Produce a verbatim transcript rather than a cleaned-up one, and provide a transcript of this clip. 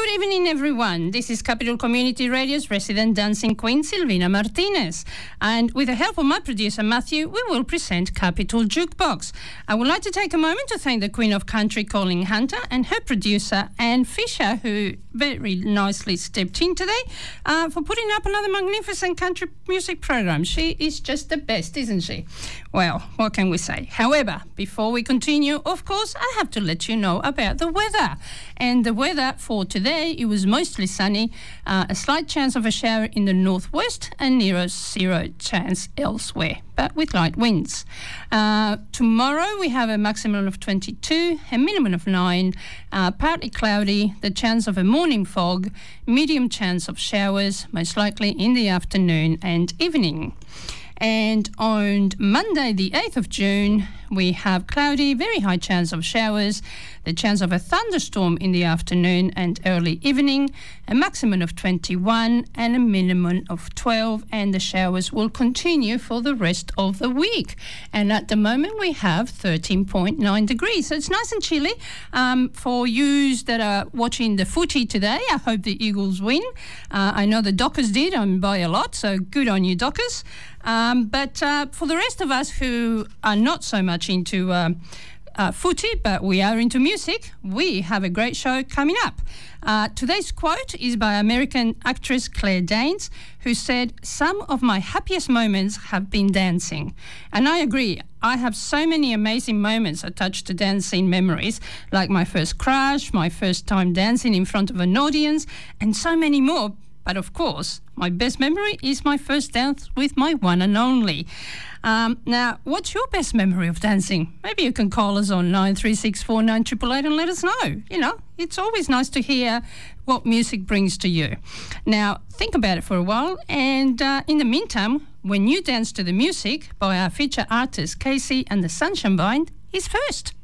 Good evening, everyone. This is Capital Community Radio's resident dancing queen, Silvina Martinez. And with the help of my producer, Matthew, we will present Capital Jukebox. I would like to take a moment to thank the Queen of Country, Colleen Hunter, and her producer, Anne Fisher, who very nicely stepped in today, uh, for putting up another magnificent country music program. She is just the best, isn't she? Well, what can we say? However, before we continue, of course, I have to let you know about the weather. And the weather for today, it was mostly sunny, uh, a slight chance of a shower in the northwest and near a zero chance elsewhere, but with light winds. Uh, tomorrow we have a maximum of twenty-two, a minimum of nine, uh, partly cloudy, the chance of a morning fog, medium chance of showers, most likely in the afternoon and evening. And on Monday, the eighth of June, we have cloudy, very high chance of showers, the chance of a thunderstorm in the afternoon and early evening, a maximum of twenty-one and a minimum of twelve, and the showers will continue for the rest of the week. And at the moment, we have thirteen point nine degrees, so it's nice and chilly. Um, for yous that are watching the footy today, I hope the Eagles win. Uh, I know the Dockers did, and by a lot, so good on you, Dockers. Um, but uh, for the rest of us who are not so much into uh, uh, footy, but we are into music, we have a great show coming up. Uh, today's quote is by American actress Claire Danes, who said, "Some of my happiest moments have been dancing." And I agree. I have so many amazing moments attached to dancing memories, like my first crush, my first time dancing in front of an audience, and so many more. But of course, my best memory is my first dance with my one and only. Um, now, what's your best memory of dancing? Maybe you can call us on nine three six four nine eight eight eight and let us know. You know, it's always nice to hear what music brings to you. Now, think about it for a while. And uh, in the meantime, when you dance to the music by our feature artist, Casey and the Sunshine Band, is first.